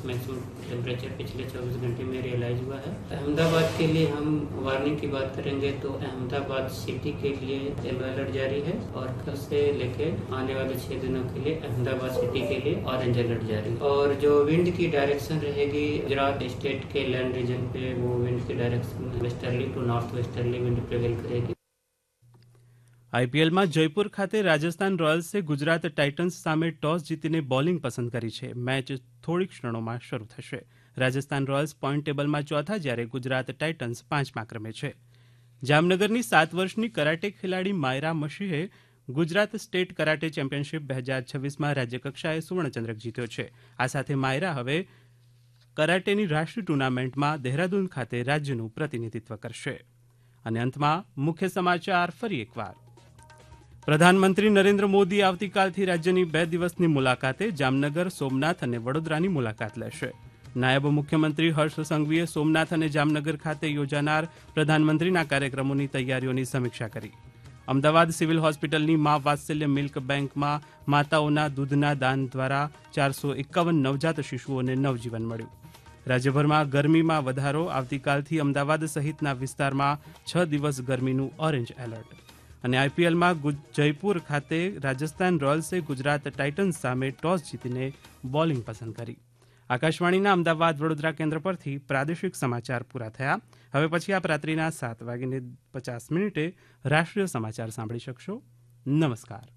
Maximum temperature पिछले 24 घंटे में रियलाइज हुआ है। अहमदाबाद के लिए हम वार्निंग की बात करेंगे तो अहमदाबाद सिटी के लिए येलो अलर्ट जारी है और कल से लेके आने वाले 6 दिनों के लिए अहमदाबाद सिटी के लिए ऑरेंज अलर्ट जारी। और जो विंड की डायरेक्शन रहेगी गुजरात स्टेट के लैंड रीजन पे, वो विंड की direction westerly to north westerly wind prevail करेगी। આઈપીએલમાં જયપુર ખાતે રાજસ્થાન રોયલ્સે ગુજરાત ટાઇટન્સ સામે ટોસ જીતીને બોલિંગ પસંદ કરી છે. મેચ થોડી ક્ષણોમાં શરૂ થશે. રાજસ્થાન રોયલ્સ પોઈન્ટ ટેબલમાં ચોથા, જ્યારે ગુજરાત ટાઇટન્સ 5મા ક્રમે છે. જામનગરની 7 વર્ષની કરાટે ખેલાડી માયરા મશીહે ગુજરાત સ્ટેટ કરાટે ચેમ્પિયનશિપ 2026માં રાજ્યકક્ષાએ સુવર્ણચંદ્રક જીત્યો છે. આ સાથે માયરા હવે કરાટેની રાષ્ટ્રીય ટુર્નામેન્ટમાં દહેરાદૂન ખાતે રાજ્યનું પ્રતિનિધિત્વ કરશે. અને અંતમાં મુખ્ય સમાચાર ફરી એકવાર. પ્રધાનમંત્રી નરેન્દ્ર મોદી આવતીકાલથી રાજ્યની 2 દિવસની મુલાકાતે જામનગર, સોમનાથ અને વડોદરાની મુલાકાત લેશે. નાયબ મુખ્યમંત્રી હર્ષ સંઘવીએ સોમનાથ અને જામનગર ખાતે યોજાનાર પ્રધાનમંત્રીના કાર્યક્રમોની તૈયારીઓની સમીક્ષા કરી. અમદાવાદ સિવિલ હોસ્પિટલની મા વાત્સલ્ય મિલ્ક બેંકમાં માતાઓના દૂધના દાન દ્વારા 451 નવજાત શિશુઓને નવજીવન મળ્યું. રાજ્યભરમાં ગરમીમાં વધારો, આવતીકાલથી અમદાવાદ સહિતના વિસ્તારમાં 6 દિવસ ગરમીનું ઓરેન્જ એલર્ટ. અને આઈપીએલમાં જયપુર ખાતે રાજસ્થાન રોયલ્સે ગુજરાત ટાઇટન્સ સામે ટોસ જીતીને બોલિંગ પસંદ કરી. આકાશવાણીના અમદાવાદ વડોદરા કેન્દ્ર પરથી પ્રાદેશિક સમાચાર પૂરા થયા. હવે પછી આપ રાત્રિના 7:50 રાષ્ટ્રીય સમાચાર સાંભળી શકશો. નમસ્કાર.